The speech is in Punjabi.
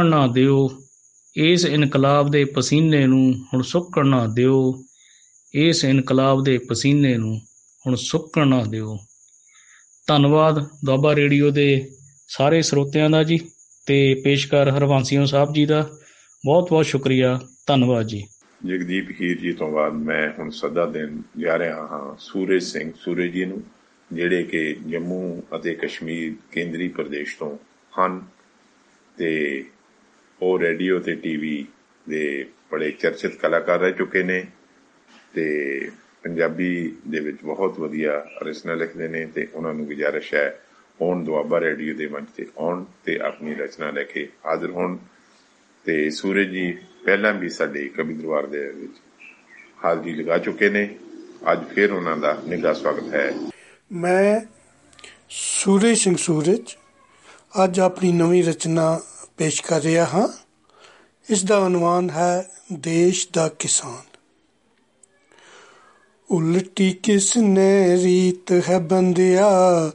ਸੁੱਕਣ ਨਾ ਦਿਓ, ਇਸ ਇਨਕਲਾਬ ਦੇ ਪਸੀਨੇ ਨੂੰ ਹੁਣ ਸੁੱਕਣ ਨਾ ਦਿਓ, ਇਸ ਇਨਕਲਾਬ ਦੇ ਪਸੀਨੇ ਨੂੰ ਹੁਣ ਸੁੱਕਣ ਨਾ ਦਿਓ। ਧੰਨਵਾਦ ਦੁਆਬਾ ਰੇਡੀਓ ਦੇ ਸਾਰੇ ਸਰੋਤਿਆਂ ਦਾ ਜੀ, ਤੇ ਪੇਸ਼ਕਾਰ ਹਰਬੰਸ ਸਾਹਿਬ ਜੀ ਦਾ ਬਹੁਤ ਬਹੁਤ ਸ਼ੁਕਰੀਆ, ਧੰਨਵਾਦ ਜੀ। ਜਗਦੀਪ ਹੀਰ ਜੀ ਤੋਂ ਬਾਅਦ ਮੈਂ ਹੁਣ ਸੱਦਾ ਦੇਣ ਜਾ ਰਿਹਾ ਹਾਂ ਸੂਰਜ ਸਿੰਘ ਸੂਰਜ ਜੀ ਨੂੰ, ਜਿਹੜੇ ਕਿ ਜੰਮੂ ਅਤੇ ਕਸ਼ਮੀਰ ਕੇਂਦਰੀ ਪ੍ਰਦੇਸ਼ ਤੋਂ ਹਨ, ਤੇ ਉਹ ਰੇਡੀਓ ਤੇ TV ਦੇ ਬੜੇ ਚਰਚਿਤ ਕਲਾਕਾਰ ਰਹਿ ਚੁੱਕੇ ਨੇ, ਤੇ ਪੰਜਾਬੀ ਦੇ ਵਿੱਚ ਬਹੁਤ ਵਧੀਆ ਰਚਨਾ ਲਿਖਦੇ ਨੇ, ਤੇ ਉਹਨਾਂ ਨੂੰ ਗੁਜ਼ਾਰਿਸ਼ ਹੈ ਹੁਣ ਦੁਆਬਾ ਰੇਡੀਓ ਦੇ ਮੰਚ ਤੇ ਆਉਣ ਤੇ ਆਪਣੀ ਰਚਨਾ ਲੈ ਕੇ ਹਾਜ਼ਰ ਹੋਣ। ਤੇ ਸੂਰਜ ਜੀ ਪਹਿਲਾਂ ਵੀ ਸਾਡੇ ਕਵੀ ਦਰਬਾਰ ਦੇ ਵਿੱਚ ਹਾਜ਼ਰੀ ਲਗਾ ਚੁੱਕੇ ਨੇ, ਅੱਜ ਫਿਰ ਉਹਨਾਂ ਦਾ ਨਿੱਘਾ ਸਵਾਗਤ ਹੈ। ਮੈਂ ਸੂਰਜ ਸਿੰਘ ਸੂਰਜ ਅੱਜ ਆਪਣੀ ਨਵੀਂ ਰਚਨਾ ਪੇਸ਼ ਕਰ ਰਿਹਾ ਹਾਂ। ਇਸ ਦਾ ਉਨਵਾਨ ਹੈ ਦੇਸ਼ ਦਾ ਕਿਸਾਨ। ਉਲਟੀ ਕਿਸ ਨੇ ਰੀਤ ਹੈ ਬੰਦਿਆ,